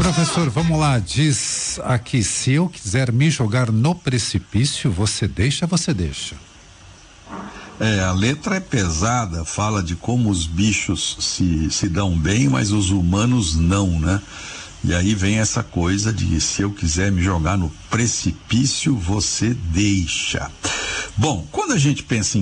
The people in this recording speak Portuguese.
Professor, vamos lá, diz aqui, se eu quiser me jogar no precipício, você deixa? A letra é pesada, fala de como os bichos se dão bem, mas os humanos não, né? E aí vem essa coisa de se eu quiser me jogar no precipício, você deixa. Bom, quando a gente pensa em